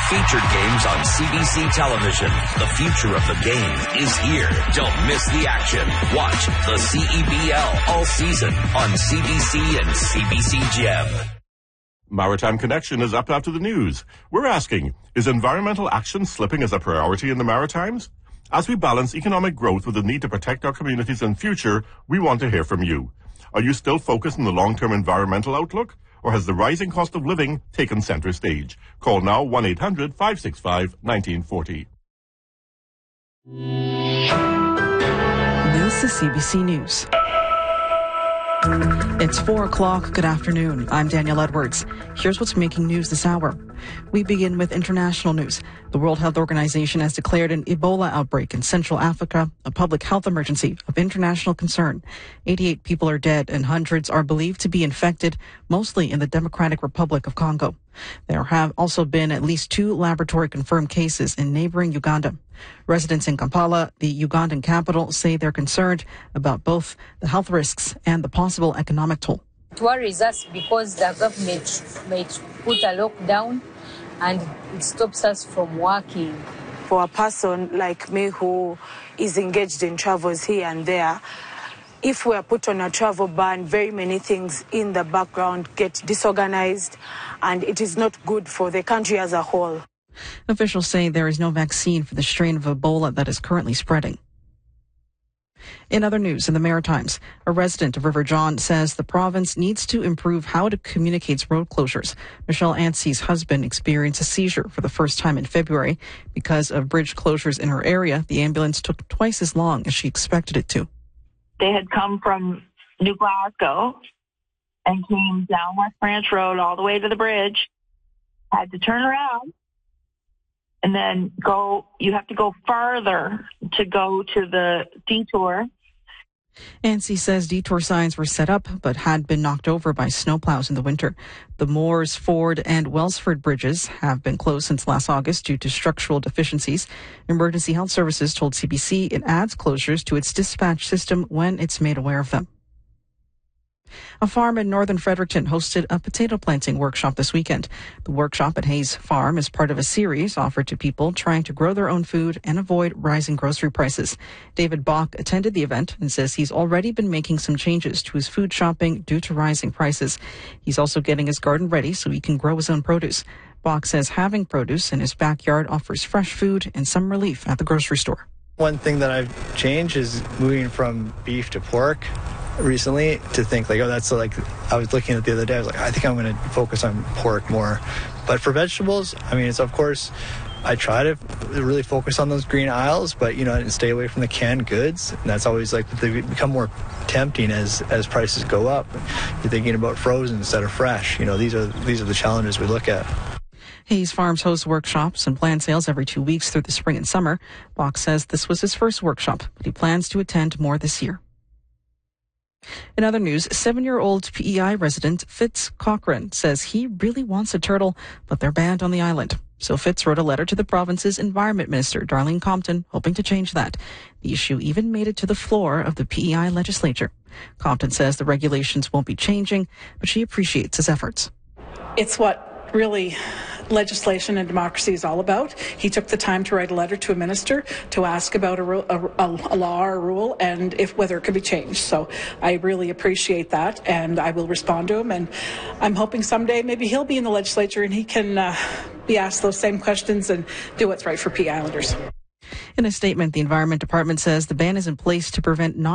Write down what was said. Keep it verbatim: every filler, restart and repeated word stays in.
featured games on C B C television. The future of the game is here. Don't miss the action. Watch the C E B L all season on C B C and C B C Gem. Maritime Connection is up after the news. We're asking, is environmental action slipping as a priority in the Maritimes? As we balance economic growth with the need to protect our communities and future, we want to hear from you. Are you still focused on the long-term environmental outlook? Or has the rising cost of living taken center stage? Call now one eight hundred five six five one nine four zero. This is C B C News. It's four o'clock. Good afternoon. I'm Danielle Edwards. Here's what's making news this hour. We begin with international news. The World Health Organization has declared an Ebola outbreak in Central Africa a public health emergency of international concern. eighty-eight people are dead and hundreds are believed to be infected, mostly in the Democratic Republic of Congo. There have also been at least two laboratory-confirmed cases in neighboring Uganda. Residents in Kampala, the Ugandan capital, say they're concerned about both the health risks and the possible economic toll. It worries us because the government might put a lockdown and it stops us from working. For a person like me who is engaged in travels here and there, if we are put on a travel ban, very many things in the background get disorganized, and it is not good for the country as a whole. Officials say there is no vaccine for the strain of Ebola that is currently spreading. In other news, in the Maritimes, a resident of River John says the province needs to improve how it communicates road closures. Michelle Ansie's husband experienced a seizure for the first time in February. Because of bridge closures in her area, the ambulance took twice as long as she expected it to. They had come from New Glasgow and came down West Branch Road all the way to the bridge, had to turn around, and then go, you have to go farther to go to the detour. Ansi says detour signs were set up but had been knocked over by snowplows in the winter. The Moores, Ford and Welsford bridges have been closed since last August due to structural deficiencies. Emergency Health Services told C B C it adds closures to its dispatch system when it's made aware of them. A farm in northern Fredericton hosted a potato planting workshop this weekend. The workshop at Hayes Farm is part of a series offered to people trying to grow their own food and avoid rising grocery prices. David Bach attended the event and says he's already been making some changes to his food shopping due to rising prices. He's also getting his garden ready so he can grow his own produce. Bach says having produce in his backyard offers fresh food and some relief at the grocery store. One thing that I've changed is moving from beef to pork recently, to think like, oh, that's like, I was looking at the other day, I was like, I think I'm going to focus on pork more. But for vegetables, I mean, it's of course, I try to really focus on those green aisles, but, you know, and stay away from the canned goods. And that's always like, they become more tempting as, as prices go up. You're thinking about frozen instead of fresh. You know, these are, these are the challenges we look at. Hayes Farms hosts workshops and plant sales every two weeks through the spring and summer. Bach says this was his first workshop, but he plans to attend more this year. In other news, seven-year-old P E I resident Fitz Cochran says he really wants a turtle, but they're banned on the island. So Fitz wrote a letter to the province's Environment Minister, Darlene Compton, hoping to change that. The issue even made it to the floor of the P E I legislature. Compton says the regulations won't be changing, but she appreciates his efforts. It's what really legislation and democracy is all about. He took the time to write a letter to a minister to ask about a, ru- a, a law or a rule and if whether it could be changed. So I really appreciate that, and I will respond to him. And I'm hoping someday maybe he'll be in the legislature and he can uh, be asked those same questions and do what's right for P Islanders. In a statement, the Environment Department says the ban is in place to prevent non